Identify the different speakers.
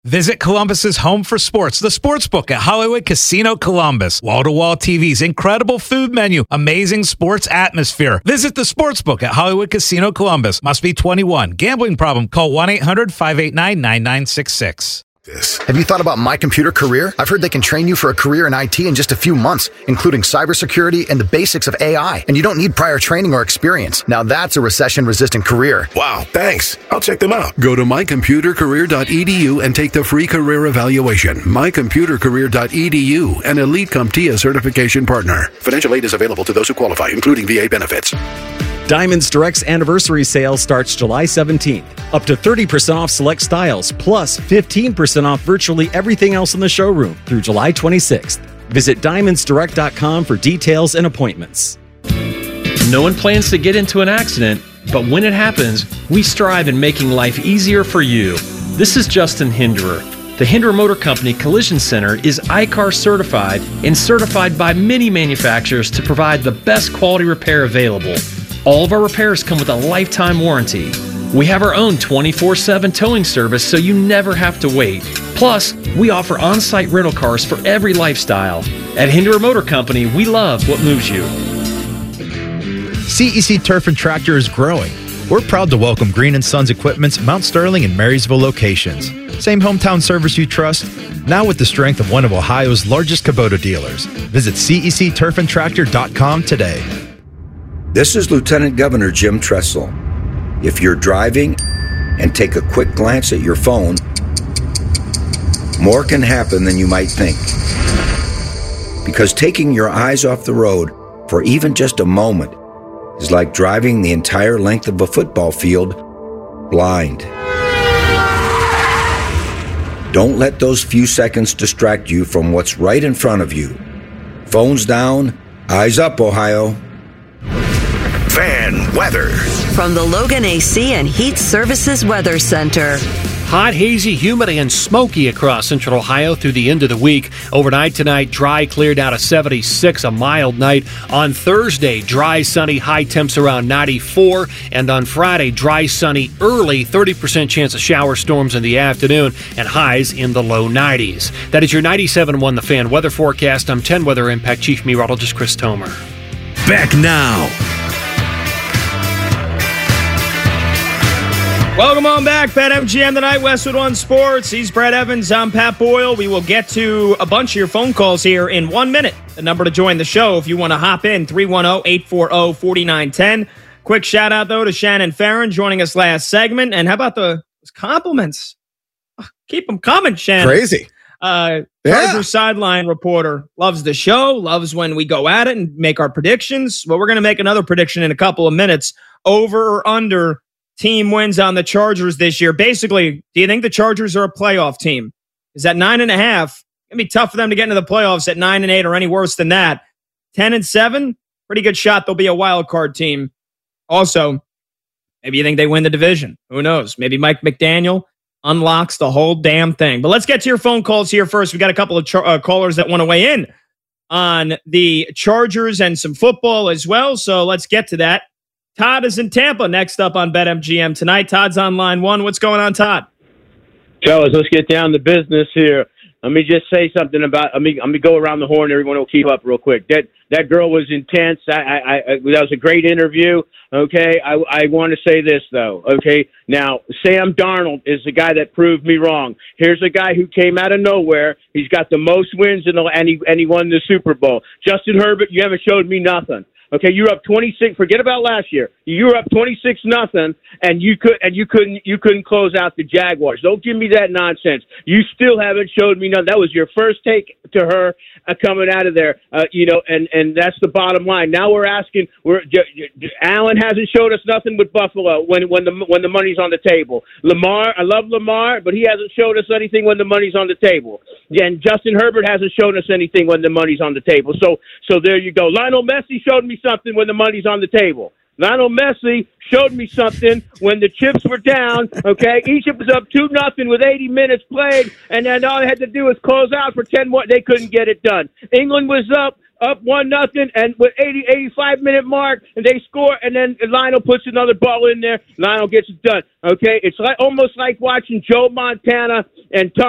Speaker 1: Visit Columbus's home for sports, the Sportsbook at Hollywood Casino Columbus. Wall-to-wall TVs, incredible food menu, amazing sports atmosphere. Visit the Sportsbook at Hollywood Casino Columbus. Must be 21. Gambling problem? Call 1-800-589-9966.
Speaker 2: Have you thought about My Computer Career? I've heard they can train you for a career in IT in just a few months, including cybersecurity and the basics of AI. And you don't need prior training or experience. Now that's a recession-resistant career.
Speaker 3: Wow, thanks. I'll check them out.
Speaker 4: Go to mycomputercareer.edu and take the free career evaluation. mycomputercareer.edu, an Elite CompTIA certification partner. Financial aid is available to those who qualify, including VA benefits.
Speaker 5: Diamonds Direct's anniversary sale starts July 17th. Up to 30% off select styles, plus 15% off virtually everything else in the showroom through July 26th. Visit diamondsdirect.com for details and appointments.
Speaker 6: No one plans to get into an accident, but when it happens, we strive in making life easier for you. This is Justin Hinderer. The Hinderer Motor Company Collision Center is ICAR certified and certified by many manufacturers to provide the best quality repair available. All of our repairs come with a lifetime warranty. We have our own 24/7 towing service, so you never have to wait. Plus, we offer on-site rental cars for every lifestyle. At Hinderer Motor Company, we love what moves you.
Speaker 7: CEC Turf and Tractor is growing. We're proud to welcome Green & Sons Equipment's Mount Sterling and Marysville locations. Same hometown service you trust, now with the strength of one of Ohio's largest Kubota dealers. Visit CECTurfandTractor.com today.
Speaker 8: This is Lieutenant Governor Jim Tressel. If you're driving and take a quick glance at your phone, more can happen than you might think. Because taking your eyes off the road for even just a moment is like driving the entire length of a football field blind. Don't let those few seconds distract you from what's right in front of you. Phones down, eyes up, Ohio.
Speaker 3: Fan weather.
Speaker 9: From the Logan AC and Heat Services Weather Center.
Speaker 10: Hot, hazy, humid, and smoky across central Ohio through the end of the week. Overnight tonight, dry, clear down to 76, a mild night. On Thursday, dry, sunny, high temps around 94. And on Friday, dry, sunny, early, 30% chance of shower storms in the afternoon, and highs in the low 90s. That is your 97.1 The Fan weather forecast. I'm 10 Weather Impact Chief Meteorologist Chris Tomer.
Speaker 4: Back now.
Speaker 11: Welcome on back, BetMGM tonight, Westwood One Sports. He's Brad Evans, I'm Pat Boyle. We will get to a bunch of your phone calls here in 1 minute. The number to join the show if you want to hop in, 310-840-4910. Quick shout out, though, to Shannon Farron joining us last segment. And how about those compliments? Keep them coming, Shannon.
Speaker 12: Crazy.
Speaker 11: Chargers sideline reporter loves the show, loves when we go at it and make our predictions. Well, we're going to make another prediction in a couple of minutes. Over or under team wins on the Chargers this year. Basically, do you think the Chargers are a playoff team? Is that 9.5? It's going to be tough for them to get into the playoffs at 9-8 or any worse than that. 10-7, pretty good shot they'll be a wild card team. Also, maybe you think they win the division. Who knows? Maybe Mike McDaniel unlocks the whole damn thing. But let's get to your phone calls here first. We got a couple of callers that want to weigh in on the Chargers and some football as well. So let's get to that. Todd is in Tampa next up on BetMGM tonight. Todd's on line one. What's going on, Todd?
Speaker 13: Fellas, let's get down to business here. Let me just say something about. Let me go around the horn. Everyone will keep up real quick. That girl was intense. That was a great interview. Okay, I want to say this though. Okay, now Sam Darnold is the guy that proved me wrong. Here's a guy who came out of nowhere. He's got the most wins and he won the Super Bowl. Justin Herbert, you haven't showed me nothing. Okay, you're up 26. Forget about last year. You were up 26-0, and you couldn't close out the Jaguars. Don't give me that nonsense. You still haven't showed me nothing. That was your first take to her coming out of there. And that's the bottom line. Now we're asking. Allen hasn't showed us nothing with Buffalo when the money's on the table. Lamar, I love Lamar, but he hasn't showed us anything when the money's on the table. And Justin Herbert hasn't shown us anything when the money's on the table. So there you go. Lionel Messi showed me something when the money's on the table. Lionel Messi showed me something when the chips were down, okay? Egypt was up 2-0 with 80 minutes played, and then all they had to do was close out for 10 more. They couldn't get it done. England was up 1-0, and with 85-minute mark, and they score, and then Lionel puts another ball in there. Lionel gets it done, okay? It's almost like watching Joe Montana and Tom